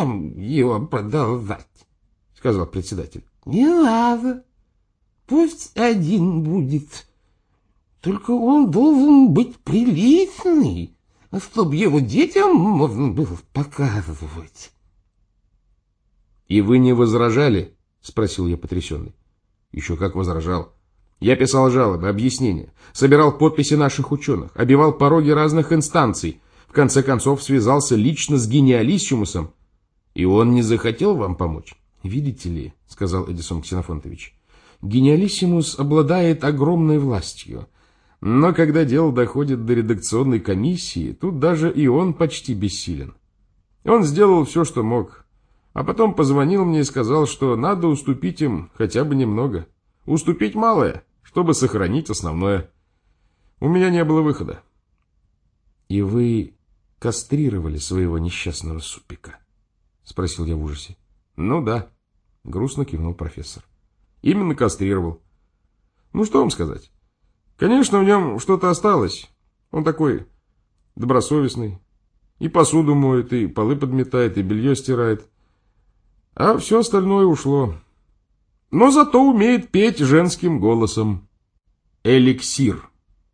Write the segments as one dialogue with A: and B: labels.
A: всем его продолжать, сказал председатель. Не надо. Пусть один будет. Только он должен быть приличный, чтобы его детям можно было показывать. И вы не возражали? Спросил я потрясенный. Еще как возражал. Я писал жалобы, объяснения, собирал подписи наших ученых, обивал пороги разных инстанций, в конце концов связался лично с гениалиссимусом, и он не захотел вам помочь. Видите ли, сказал Эдисон Ксенофонтович, гениалиссимус обладает огромной властью, но когда дело доходит до редакционной комиссии, тут даже и он почти бессилен. Он сделал все, что мог, а потом позвонил мне и сказал, что надо уступить им хотя бы немного. Уступить малое, чтобы сохранить основное. У меня не было выхода. И вы кастрировали своего несчастного супика? Спросил я в ужасе. Ну да, грустно кивнул профессор. Именно кастрировал. Ну что вам сказать? Конечно, в нем что-то осталось. Он такой добросовестный. И посуду моет, и полы подметает, и белье стирает. А все остальное ушло. Но зато умеет петь женским голосом. Эликсир.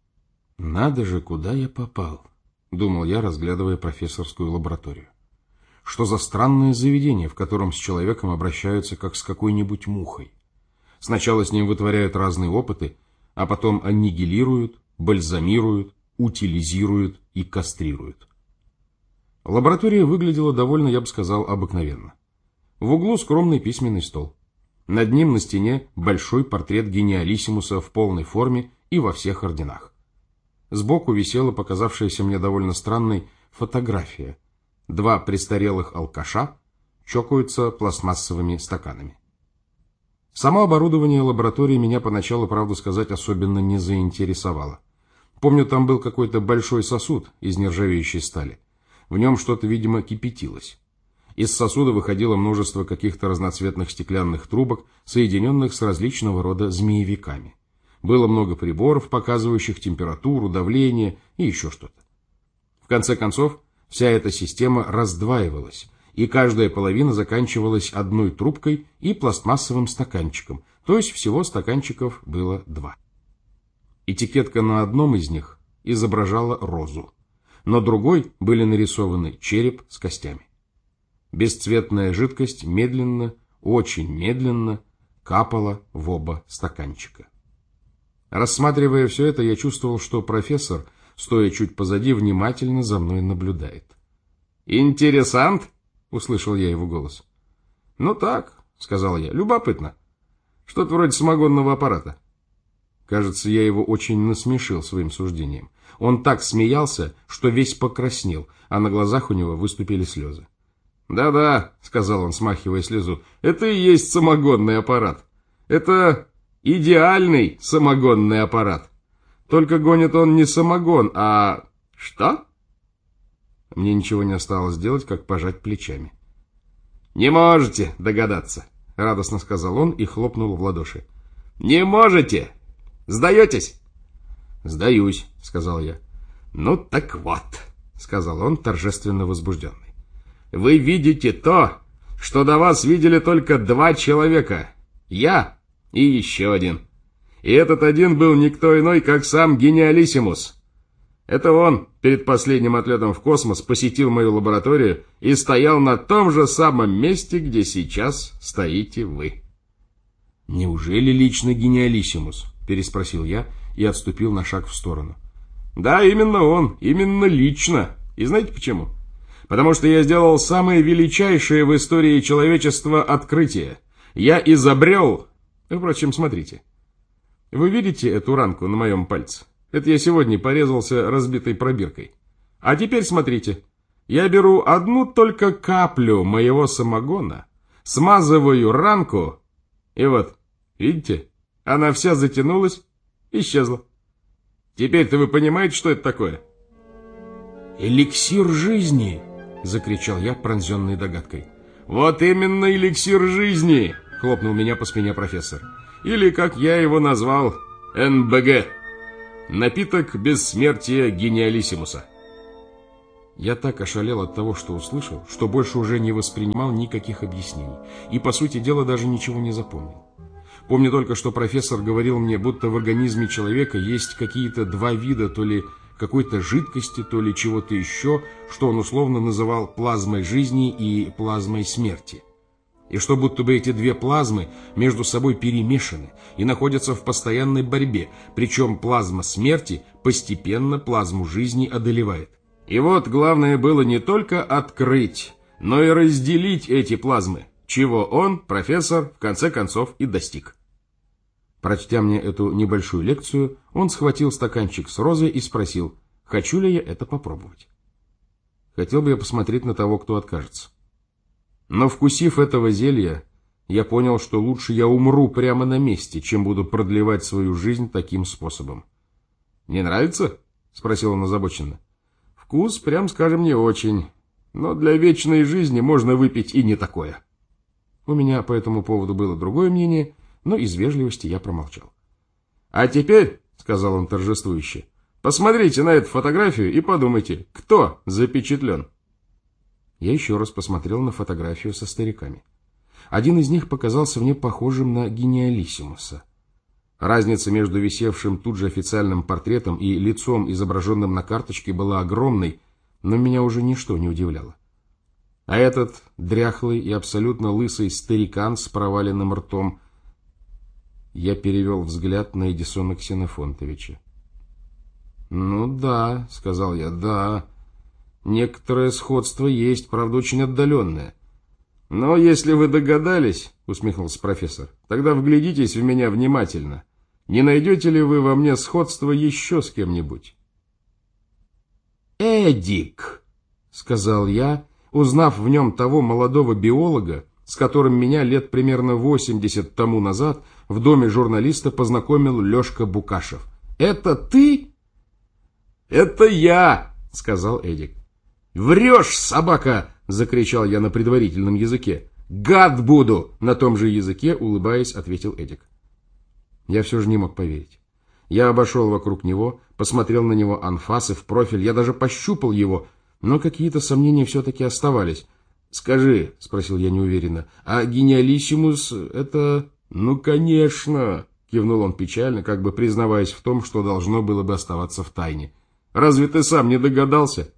A: Надо же, куда я попал, думал я, разглядывая профессорскую лабораторию. Что за странное заведение, в котором с человеком обращаются как с какой-нибудь мухой. Сначала с ним вытворяют разные опыты, а потом аннигилируют, бальзамируют, утилизируют и кастрируют. Лаборатория выглядела довольно, я бы сказал, обыкновенно. В углу скромный письменный стол. Над ним на стене большой портрет гениалиссимуса в полной форме и во всех орденах. Сбоку висела показавшаяся мне довольно странной фотография. Два престарелых алкаша чокаются пластмассовыми стаканами. Само оборудование лаборатории меня поначалу, правду сказать, особенно не заинтересовало. Помню, там был какой-то большой сосуд из нержавеющей стали. В нем что-то, видимо, кипятилось. Из сосуда выходило множество каких-то разноцветных стеклянных трубок, соединенных с различного рода змеевиками. Было много приборов, показывающих температуру, давление и еще что-то. В конце концов, вся эта система раздваивалась, и каждая половина заканчивалась одной трубкой и пластмассовым стаканчиком, то есть всего стаканчиков было 2. Этикетка на одном из них изображала розу, на другой были нарисованы череп с костями. Бесцветная жидкость медленно, очень медленно капала в оба стаканчика. Рассматривая все это, я чувствовал, что профессор, стоя чуть позади, внимательно за мной наблюдает. «Интересант?» — услышал я его голос. «Ну так», — сказал я, — «любопытно. Что-то вроде самогонного аппарата». Кажется, я его очень насмешил своим суждением. Он так смеялся, что весь покраснел, а на глазах у него выступили слезы. «Да-да», — сказал он, смахивая слезу, — «это и есть самогонный аппарат. Это идеальный самогонный аппарат. Только гонит он не самогон, а... Что?» Мне ничего не осталось делать, как пожать плечами. «Не можете догадаться», — радостно сказал он и хлопнул в ладоши. «Не можете? Сдаетесь?» «Сдаюсь», — сказал я. «Ну так вот», — сказал он, торжественно возбужденный. «Вы видите то, что до вас видели только 2 человека. Я и еще один. И этот один был никто иной, как сам гениалиссимус. Это он перед последним отлетом в космос посетил мою лабораторию и стоял на том же самом месте, где сейчас стоите вы». «Неужели лично гениалиссимус?» — переспросил я и отступил на шаг в сторону. «Да, именно он, именно лично. И знаете почему? Потому что я сделал самое величайшее в истории человечества открытие. Я изобрел... Впрочем, смотрите. Вы видите эту ранку на моем пальце? Это я сегодня порезался разбитой пробиркой. А теперь смотрите. Я беру одну только каплю моего самогона, смазываю ранку, и вот, видите, она вся затянулась, исчезла. Теперь-то вы понимаете, что это такое?» «Эликсир жизни!» — закричал я, пронзенный догадкой. «Вот именно эликсир жизни!» — хлопнул меня по спине профессор. «Или, как я его назвал, НБГ. Напиток бессмертия гениалиссимуса».
B: Я так ошалел от того, что услышал, что больше уже не воспринимал никаких объяснений. И, по сути дела, даже ничего не запомнил. Помню только, что профессор говорил мне, будто в организме человека есть какие-то два вида, то ли какой-то жидкости, то ли чего-то еще, что он условно называл плазмой жизни и плазмой смерти. И что будто бы эти две плазмы между собой перемешаны и находятся в постоянной борьбе, причем плазма смерти постепенно плазму жизни одолевает. И вот главное было не только открыть, но и разделить эти плазмы, чего он, профессор, в конце концов и достиг. Прочтя мне эту небольшую лекцию, он схватил стаканчик с розой и спросил, хочу ли я это попробовать. Хотел бы я посмотреть на того, кто откажется. Но, вкусив этого зелья, я понял, что лучше я умру прямо на месте, чем буду продлевать свою жизнь таким способом. «Не нравится?» — спросил он озабоченно. «Вкус, прям скажем, не очень, но для вечной жизни можно выпить и не такое». У меня по этому поводу было другое мнение, но из вежливости я промолчал. «А теперь, — сказал он торжествующе, — посмотрите на эту фотографию и подумайте, кто запечатлен». Я еще раз посмотрел на фотографию со стариками. Один из них показался мне похожим на гениалиссимуса. Разница между висевшим тут же официальным портретом и лицом, изображенным на карточке, была огромной, но меня уже ничто не удивляло. А этот дряхлый и абсолютно лысый старикан с проваленным ртом... Я перевел взгляд на Эдисона Ксенофонтовича. «Ну да, — сказал я, — да, некоторое сходство есть, правда, очень отдаленное». «Но если вы догадались, — усмехнулся профессор, — тогда вглядитесь в меня внимательно. Не найдете ли вы во мне сходство еще с кем-нибудь?» «Эдик, — сказал я, узнав в нем того молодого биолога, с которым меня лет примерно 80 тому назад в доме журналиста познакомил Лешка Букашев. Это ты?» «Это я, — сказал Эдик. «Врешь, собака! — закричал я на предварительном языке. «Гад буду!» — на том же языке, улыбаясь, ответил Эдик. Я все же не мог поверить. Я обошел вокруг него, посмотрел на него анфас и в профиль, я даже пощупал его, но какие-то сомнения все-таки оставались. «Скажи, — спросил я неуверенно, — а гениалиссимус — это...» «Ну, конечно!» — кивнул он печально, как бы признаваясь в том, что должно было бы оставаться в тайне. «Разве ты сам не догадался?»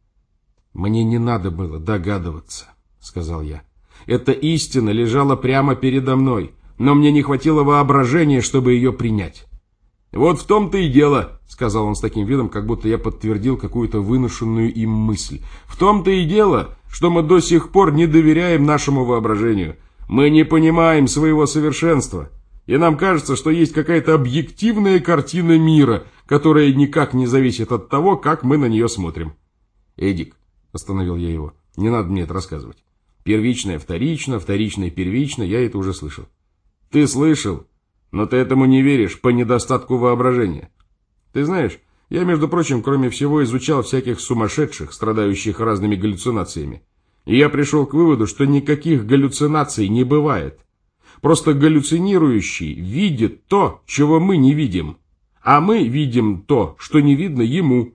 B: «Мне не надо было догадываться, — сказал я. Эта истина лежала прямо передо мной, но мне не хватило воображения, чтобы ее принять». «Вот в том-то и дело, — сказал он с таким видом, как будто я подтвердил какую-то выношенную им мысль. — В том-то и дело, что мы до сих пор не доверяем нашему воображению. Мы не понимаем своего совершенства, и нам кажется, что есть какая-то объективная картина мира, которая никак не зависит от того, как мы на нее смотрим». «Эдик, — остановил я его, — не надо мне это рассказывать. Первичное вторично, вторичное первично, я это уже слышал». «Ты слышал? Но ты этому не веришь по недостатку воображения. Ты знаешь, я, между прочим, кроме всего, изучал всяких сумасшедших, страдающих разными галлюцинациями. И я пришел к выводу, что никаких галлюцинаций не бывает. Просто галлюцинирующий видит то, чего мы не видим, а мы видим то, что не видно ему».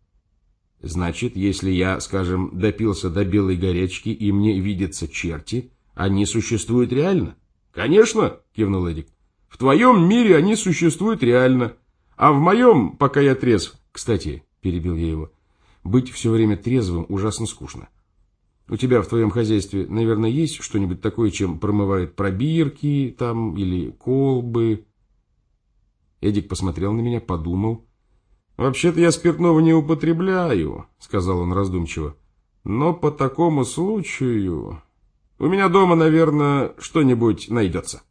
B: «Значит, если я, скажем, допился до белой горячки и мне видятся черти, они существуют реально?» «Конечно, — кивнул Эдик. — В твоем мире они существуют реально, а в моем, пока я трезв...» «Кстати, — перебил я его, — быть все время трезвым ужасно скучно. У тебя в твоем хозяйстве, наверное, есть что-нибудь такое, чем промывают пробирки там или колбы?» Эдик посмотрел на меня, подумал. «Вообще-то я спиртного не употребляю, — сказал он раздумчиво, — но по такому случаю у меня дома, наверное, что-нибудь найдется».